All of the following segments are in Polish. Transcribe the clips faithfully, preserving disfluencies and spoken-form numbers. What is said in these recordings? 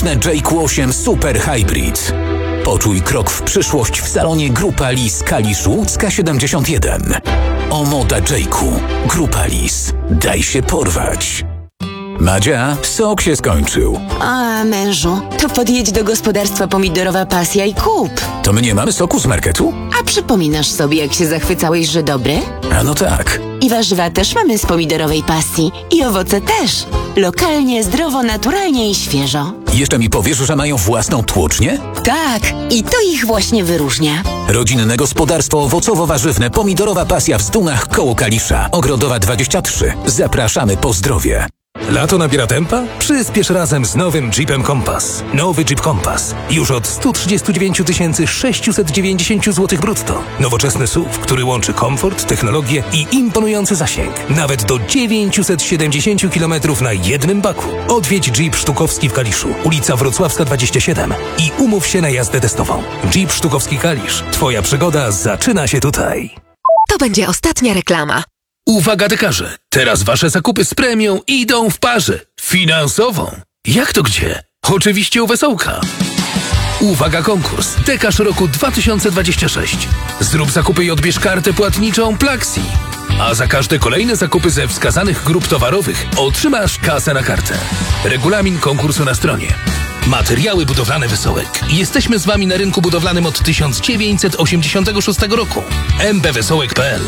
Jake osiem Super Hybrid. Poczuj krok w przyszłość w salonie Grupa Lis Kaliszu Łódzka siedemdziesiąt jeden. O moda Jake'u. Grupa Lis. Daj się porwać. Madzia, sok się skończył. A, mężu, to podjedź do gospodarstwa Pomidorowa Pasja i kup. To my nie mamy soku z marketu? A przypominasz sobie, jak się zachwycałeś, że dobre? A no tak. I warzywa też mamy z Pomidorowej Pasji. I owoce też. Lokalnie, zdrowo, naturalnie i świeżo. Jeszcze mi powiesz, że mają własną tłocznię? Tak, i to ich właśnie wyróżnia. Rodzinne gospodarstwo owocowo-warzywne Pomidorowa Pasja w Zdunach koło Kalisza. Ogrodowa dwadzieścia trzy. Zapraszamy po zdrowie. Lato nabiera tempa? Przyspiesz razem z nowym Jeepem Compass. Nowy Jeep Compass. Już od sto trzydzieści dziewięć tysięcy sześćset dziewięćdziesiąt złotych brutto. Nowoczesny S U V, który łączy komfort, technologię i imponujący zasięg. Nawet do dziewięćset siedemdziesiąt kilometrów na jednym baku. Odwiedź Jeep Sztukowski w Kaliszu. Ulica Wrocławska dwadzieścia siedem. I umów się na jazdę testową. Jeep Sztukowski Kalisz. Twoja przygoda zaczyna się tutaj. To będzie ostatnia reklama. Uwaga dekarze, teraz wasze zakupy z premią idą w parze. Finansową. Jak to gdzie? Oczywiście u Wesołka. Uwaga konkurs, dekarz roku dwa tysiące dwudziesty szósty. Zrób zakupy i odbierz kartę płatniczą Plaxi. A za każde kolejne zakupy ze wskazanych grup towarowych otrzymasz kasę na kartę. Regulamin konkursu na stronie. Materiały budowlane Wesołek. Jesteśmy z wami na rynku budowlanym od tysiąc dziewięćset osiemdziesiątego szóstego roku. m b wesołek kropka p l.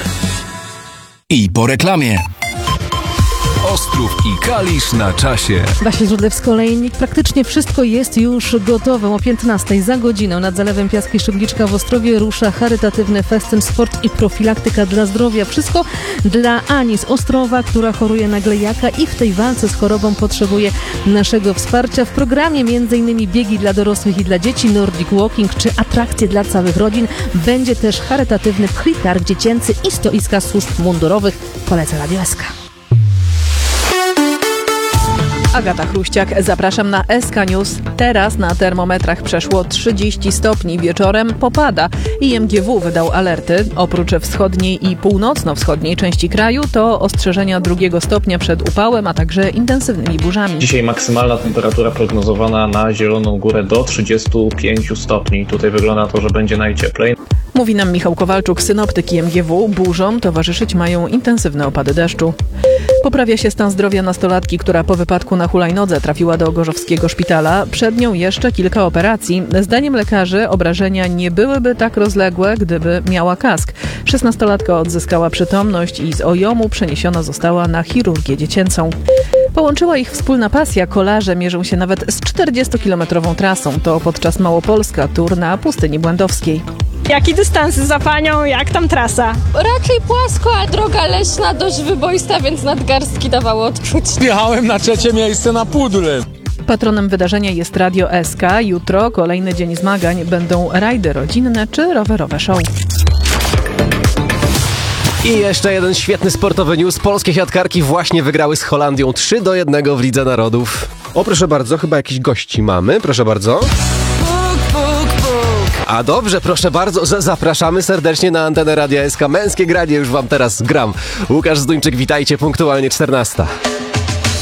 I po reklamie. Ostrów i Kalisz na czasie. Basia Żudlewsko-Olejnik. Praktycznie wszystko jest już gotowe. O piętnastej za godzinę nad Zalewem Piaski Szygliczka w Ostrowie rusza charytatywny festyn Sport i Profilaktyka dla Zdrowia. Wszystko dla Ani z Ostrowa, która choruje na glejaka i w tej walce z chorobą potrzebuje naszego wsparcia. W programie m.in. biegi dla dorosłych i dla dzieci, Nordic Walking czy atrakcje dla całych rodzin. Będzie też charytatywny pchlitarg dziecięcy i stoiska służb mundurowych. Polecę Radio S K. Agata Chruściak, zapraszam na S K News. Teraz na termometrach przeszło trzydzieści stopni, wieczorem popada. I M G W wydał alerty. Oprócz wschodniej i północno-wschodniej części kraju to ostrzeżenia drugiego stopnia przed upałem, a także intensywnymi burzami. Dzisiaj maksymalna temperatura prognozowana na Zieloną Górę do trzydziestu pięciu stopni. Tutaj wygląda na to, że będzie najcieplej. Mówi nam Michał Kowalczuk, synoptyk M G W. Burzom towarzyszyć mają intensywne opady deszczu. Poprawia się stan zdrowia nastolatki, która po wypadku na hulajnodze trafiła do gorzowskiego szpitala. Przed nią jeszcze kilka operacji. Zdaniem lekarzy obrażenia nie byłyby tak rozległe, gdyby miała kask. Szesnastolatka odzyskała przytomność i z O J O M-u przeniesiona została na chirurgię dziecięcą. Połączyła ich wspólna pasja. Kolarze mierzą się nawet z czterdziestokilometrową trasą. To podczas Małopolska Tour na Pustyni Błędowskiej. Jakie dystansy za panią? Jak tam trasa? Raczej płasko, a droga leśna dość wyboista, więc nadgarstki dawało odczuć. Jechałem na trzecie miejsce na pudle. Patronem wydarzenia jest Radio S K. Jutro kolejny dzień zmagań. Będą rajdy rodzinne czy rowerowe show. I jeszcze jeden świetny sportowy news. Polskie siatkarki właśnie wygrały z Holandią trzy do jednego w Lidze Narodów. O, proszę bardzo, chyba jakiś gości mamy. Proszę bardzo. A dobrze, proszę bardzo, z- zapraszamy serdecznie na antenę Radia S K. Męskie granie już wam teraz gram. Łukasz Zduńczyk, witajcie, punktualnie czternasta.